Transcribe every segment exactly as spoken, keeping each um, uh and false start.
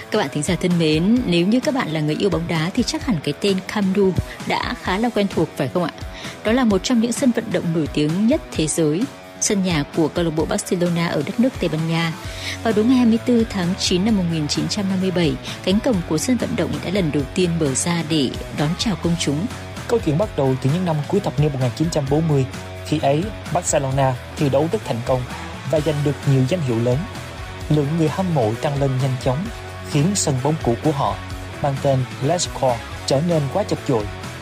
Các bạn thính giả thân mến, nếu như các bạn là người yêu bóng đá thì chắc hẳn cái tên Camp Nou đã khá là quen thuộc phải không ạ? Đó là một trong những sân vận động nổi tiếng nhất thế giới, sân nhà của câu lạc bộ Barcelona ở đất nước Tây Ban Nha. Vào đúng ngày hai mươi tư tháng chín năm một nghìn chín trăm năm mươi bảy, cánh cổng của sân vận động đã lần đầu tiên mở ra để đón chào công chúng. Câu chuyện bắt đầu từ những năm cuối thập niên một nghìn chín trăm bốn mươi. Khi ấy, Barcelona thi đấu rất thành công và giành được nhiều danh hiệu lớn. Lượng người hâm mộ tăng lên nhanh chóng, khiến sân bóng cũ của họ, mang tên Les Corts, trở nên quá chật chội.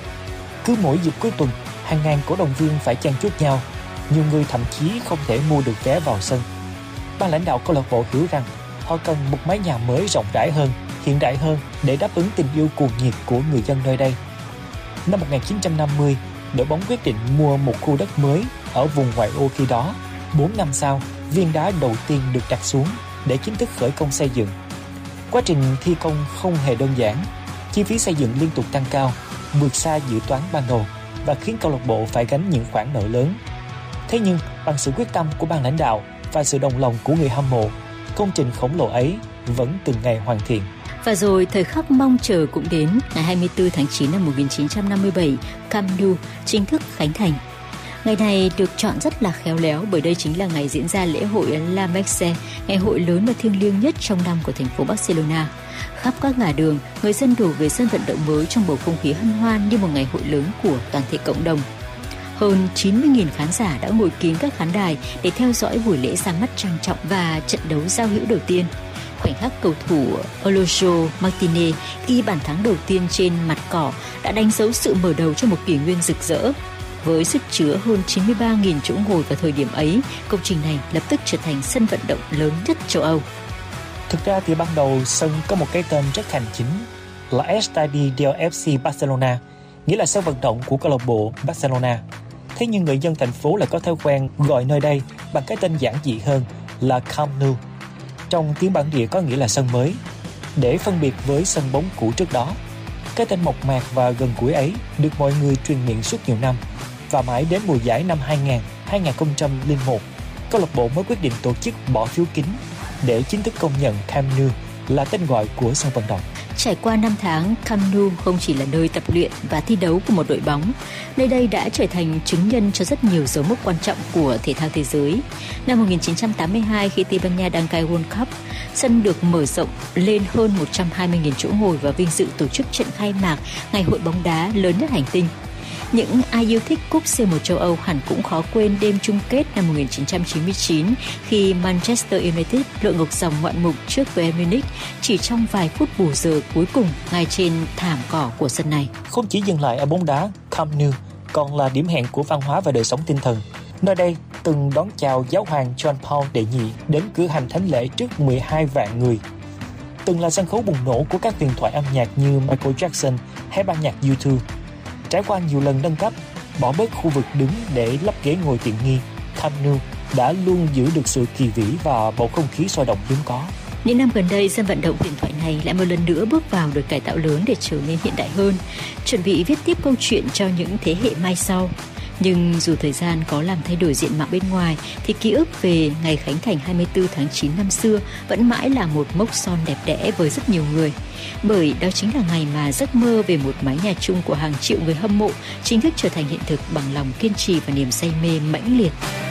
Cứ mỗi dịp cuối tuần, hàng ngàn cổ động viên phải chen chúc nhau. Nhiều người thậm chí không thể mua được vé vào sân. Ban lãnh đạo câu lạc bộ hiểu rằng họ cần một mái nhà mới rộng rãi hơn, hiện đại hơn để đáp ứng tình yêu cuồng nhiệt của người dân nơi đây. Năm một nghìn chín trăm năm mươi, đội bóng quyết định mua một khu đất mới ở vùng ngoại ô khi đó. Bốn năm sau, viên đá đầu tiên được đặt xuống để chính thức khởi công xây dựng. Quá trình thi công không hề đơn giản, chi phí xây dựng liên tục tăng cao, vượt xa dự toán ban đầu và khiến câu lạc bộ phải gánh những khoản nợ lớn. Thế nhưng, bằng sự quyết tâm của ban lãnh đạo và sự đồng lòng của người hâm mộ, công trình khổng lồ ấy vẫn từng ngày hoàn thiện. Và rồi thời khắc mong chờ cũng đến, ngày hai mươi tư tháng chín năm một nghìn chín trăm năm mươi bảy, Camp Nou chính thức khánh thành. Ngày này được chọn rất là khéo léo bởi đây chính là ngày diễn ra lễ hội La Mercè, ngày hội lớn và thiêng liêng nhất trong năm của thành phố Barcelona. Khắp các ngả đường, người dân đổ về sân vận động mới trong bầu không khí hân hoan như một ngày hội lớn của toàn thể cộng đồng. Hơn chín mươi nghìn khán giả đã ngồi kín các khán đài để theo dõi buổi lễ ra mắt trang trọng và trận đấu giao hữu đầu tiên. Khoảnh khắc cầu thủ Olojo Martinez ghi bàn thắng đầu tiên trên mặt cỏ đã đánh dấu sự mở đầu cho một kỷ nguyên rực rỡ. Với sức chứa hơn chín mươi ba nghìn chỗ ngồi vào thời điểm ấy, công trình này lập tức trở thành sân vận động lớn nhất châu Âu. Thực ra thì ban đầu sân có một cái tên rất hành chính là Estadi del ép xê Barcelona, nghĩa là sân vận động của câu lạc bộ Barcelona. Thế nhưng người dân thành phố lại có thói quen gọi nơi đây bằng cái tên giản dị hơn là Camp Nou. Trong tiếng bản địa có nghĩa là sân mới, để phân biệt với sân bóng cũ trước đó. Cái tên mộc mạc và gần gũi ấy được mọi người truyền miệng suốt nhiều năm, và mãi đến mùa giải năm hai nghìn, hai nghìn không trăm lẻ một, câu lạc bộ mới quyết định tổ chức bỏ phiếu kín để chính thức công nhận Camp Nou là tên gọi của sân vận động. Trải qua năm tháng, Camp Nou không chỉ là nơi tập luyện và thi đấu của một đội bóng, nơi đây đã trở thành chứng nhân cho rất nhiều dấu mốc quan trọng của thể thao thế giới. Năm một nghìn chín trăm tám mươi hai, khi Tây Ban Nha đăng cai World Cup, sân được mở rộng lên hơn một trăm hai mươi nghìn chỗ ngồi và vinh dự tổ chức trận khai mạc ngày hội bóng đá lớn nhất hành tinh. Những ai yêu thích cúp xê một châu Âu hẳn cũng khó quên đêm chung kết năm một nghìn chín trăm chín mươi chín khi Manchester United lội ngược dòng ngoạn mục trước Bayern Munich chỉ trong vài phút bù giờ cuối cùng ngay trên thảm cỏ của sân này. Không chỉ dừng lại ở bóng đá, Camp Nou còn là điểm hẹn của văn hóa và đời sống tinh thần. Nơi đây từng đón chào giáo hoàng John Paul đệ nhị đến cử hành thánh lễ trước mười hai vạn người. Từng là sân khấu bùng nổ của các huyền thoại âm nhạc như Michael Jackson hay ban nhạc U hai. Trải qua nhiều lần nâng cấp, bỏ bớt khu vực đứng để lắp ghế ngồi tiện nghi, Camp Nou đã luôn giữ được sự kỳ vĩ và bầu không khí sôi động hiếm có. Những năm gần đây, sân vận động huyền thoại này lại một lần nữa bước vào được cải tạo lớn để trở nên hiện đại hơn, chuẩn bị viết tiếp câu chuyện cho những thế hệ mai sau. Nhưng dù thời gian có làm thay đổi diện mạo bên ngoài, thì ký ức về ngày khánh thành hai mươi tư tháng chín năm xưa vẫn mãi là một mốc son đẹp đẽ với rất nhiều người. Bởi đó chính là ngày mà giấc mơ về một mái nhà chung của hàng triệu người hâm mộ chính thức trở thành hiện thực bằng lòng kiên trì và niềm say mê mãnh liệt.